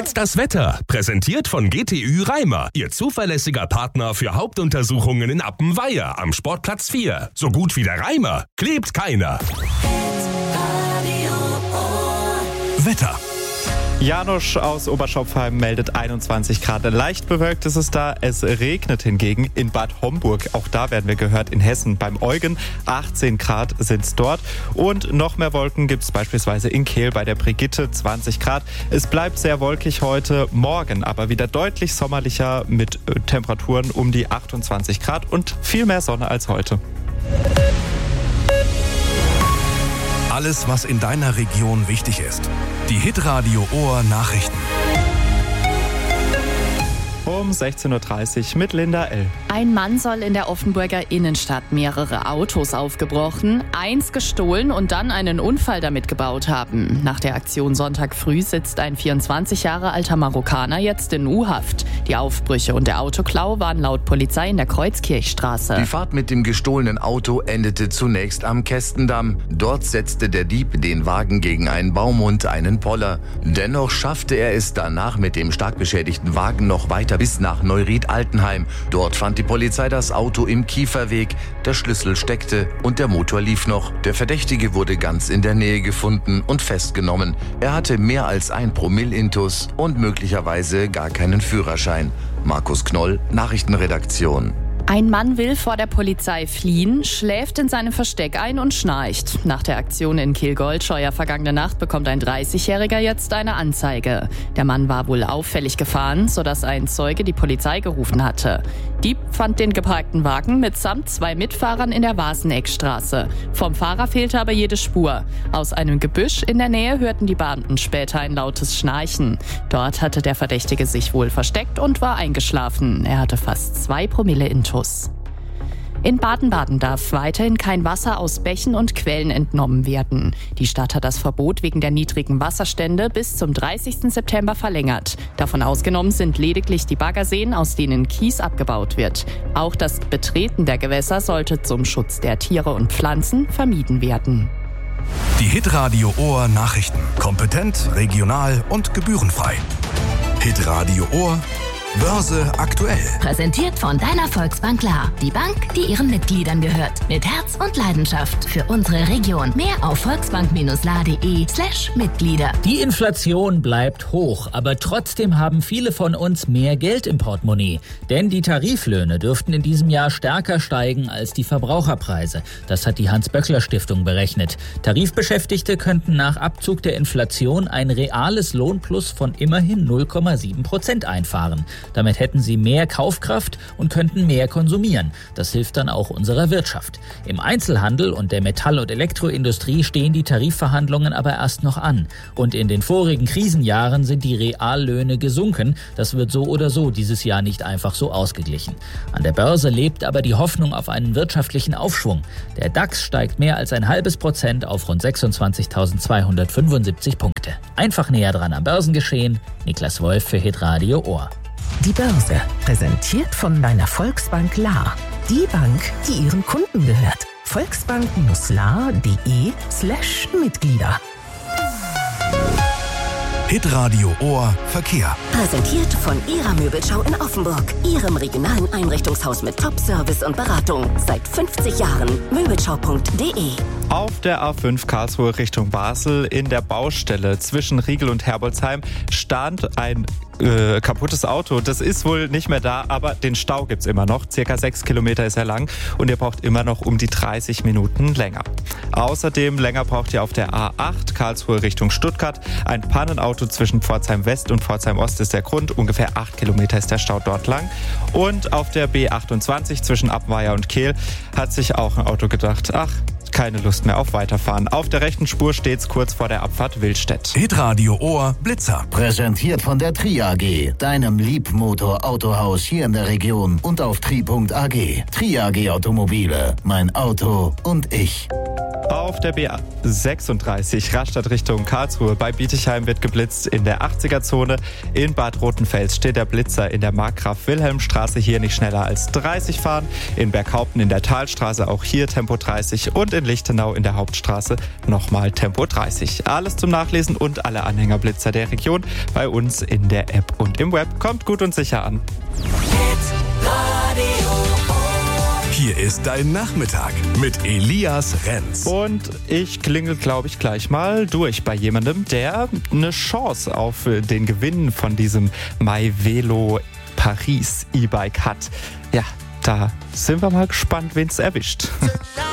jetzt das Wetter. Präsentiert von GTÜ Reimer. Ihr zuverlässiger Partner für Hauptuntersuchungen in Appenweier am Sportplatz 4. So gut wie der Reimer klebt keiner. Wetter. Janusz aus Oberschopfheim meldet 21 Grad. Leicht bewölkt ist es da. Es regnet hingegen in Bad Homburg. Auch da werden wir gehört in Hessen. Beim Eugen 18 Grad sind es dort. Und noch mehr Wolken gibt es beispielsweise in Kehl bei der Brigitte 20 Grad. Es bleibt sehr wolkig heute. Morgen aber wieder deutlich sommerlicher mit Temperaturen um die 28 Grad und viel mehr Sonne als heute. Alles, was in deiner Region wichtig ist. Die Hitradio Ohr Nachrichten. Um 16.30 Uhr mit Linda L. Ein Mann soll in der Offenburger Innenstadt mehrere Autos aufgebrochen, eins gestohlen und dann einen Unfall damit gebaut haben. Nach der Aktion Sonntag früh sitzt ein 24 Jahre alter Marokkaner jetzt in U-Haft. Die Aufbrüche und der Autoklau waren laut Polizei in der Kreuzkirchstraße. Die Fahrt mit dem gestohlenen Auto endete zunächst am Kästendamm. Dort setzte der Dieb den Wagen gegen einen Baum und einen Poller. Dennoch schaffte er es danach mit dem stark beschädigten Wagen noch weiter bis nach Neuried-Altenheim. Dort fand die Polizei das Auto im Kieferweg. Der Schlüssel steckte und der Motor lief noch. Der Verdächtige wurde ganz in der Nähe gefunden und festgenommen. Er hatte mehr als 1 Promille Intus und möglicherweise gar keinen Führerschein. Markus Knoll, Nachrichtenredaktion. Ein Mann will vor der Polizei fliehen, schläft in seinem Versteck ein und schnarcht. Nach der Aktion in Kehl-Goldscheuer vergangene Nacht bekommt ein 30-Jähriger jetzt eine Anzeige. Der Mann war wohl auffällig gefahren, sodass ein Zeuge die Polizei gerufen hatte. Dieb fand den geparkten Wagen mitsamt 2 Mitfahrern in der Waseneckstraße. Vom Fahrer fehlte aber jede Spur. Aus einem Gebüsch in der Nähe hörten die Beamten später ein lautes Schnarchen. Dort hatte der Verdächtige sich wohl versteckt und war eingeschlafen. Er hatte fast 2 Promille Intus. In Baden-Baden darf weiterhin kein Wasser aus Bächen und Quellen entnommen werden. Die Stadt hat das Verbot wegen der niedrigen Wasserstände bis zum 30. September verlängert. Davon ausgenommen sind lediglich die Baggerseen, aus denen Kies abgebaut wird. Auch das Betreten der Gewässer sollte zum Schutz der Tiere und Pflanzen vermieden werden. Die Hitradio Ohr Nachrichten. Kompetent, regional und gebührenfrei. Hitradio Ohr Börse aktuell. Präsentiert von deiner Volksbank La. Die Bank, die ihren Mitgliedern gehört. Mit Herz und Leidenschaft für unsere Region. Mehr auf volksbank-la.de/Mitglieder. Die Inflation bleibt hoch, aber trotzdem haben viele von uns mehr Geld im Portemonnaie. Denn die Tariflöhne dürften in diesem Jahr stärker steigen als die Verbraucherpreise. Das hat die Hans-Böckler-Stiftung berechnet. Tarifbeschäftigte könnten nach Abzug der Inflation ein reales Lohnplus von immerhin 0,7% einfahren. Damit hätten sie mehr Kaufkraft und könnten mehr konsumieren. Das hilft dann auch unserer Wirtschaft. Im Einzelhandel und der Metall- und Elektroindustrie stehen die Tarifverhandlungen aber erst noch an. Und in den vorigen Krisenjahren sind die Reallöhne gesunken. Das wird so oder so dieses Jahr nicht einfach so ausgeglichen. An der Börse lebt aber die Hoffnung auf einen wirtschaftlichen Aufschwung. Der DAX steigt mehr als 0,5% auf rund 26.275 Punkte. Einfach näher dran am Börsengeschehen. Niklas Wolf für Hitradio Ohr. Die Börse, präsentiert von deiner Volksbank La. Die Bank, die ihren Kunden gehört. Volksbank-la.de/Mitglieder. Hitradio Ohr Verkehr. Präsentiert von Ihrer Möbelschau in Offenburg. Ihrem regionalen Einrichtungshaus mit Top-Service und Beratung. Seit 50 Jahren. Möbelschau.de. Auf der A5 Karlsruhe Richtung Basel in der Baustelle zwischen Riegel und Herbolzheim stand ein kaputtes Auto. Das ist wohl nicht mehr da, aber den Stau gibt's immer noch. Circa 6 Kilometer ist er lang und ihr braucht immer noch um die 30 Minuten länger. Außerdem länger braucht ihr auf der A8 Karlsruhe Richtung Stuttgart. Ein Pannenauto zwischen Pforzheim West und Pforzheim Ost ist der Grund. Ungefähr 8 Kilometer ist der Stau dort lang. Und auf der B28 zwischen Appenweier und Kehl hat sich auch ein Auto gedacht, ach, keine Lust mehr auf Weiterfahren. Auf der rechten Spur steht's kurz vor der Abfahrt Willstedt. Hitradio Ohr Blitzer. Präsentiert von der Tri AG, deinem Liebmotor-Autohaus hier in der Region und auf tri.ag. Tri AG Automobile, mein Auto und ich. Auf der B36 Rastatt Richtung Karlsruhe bei Bietigheim wird geblitzt in der 80er-Zone. In Bad Rotenfels steht der Blitzer in der Markgraf-Wilhelm-Straße. Hier nicht schneller als 30 fahren. In Berghaupten in der Talstraße auch hier Tempo 30. Und in Lichtenau in der Hauptstraße nochmal Tempo 30. Alles zum Nachlesen und alle Anhängerblitzer der Region bei uns in der App und im Web. Kommt gut und sicher an. Hier ist dein Nachmittag mit Elias Renz. Und ich klingel, glaube ich, gleich mal durch bei jemandem, der eine Chance auf den Gewinn von diesem MyVelo Paris E-Bike hat. Ja, da sind wir mal gespannt, wen es erwischt.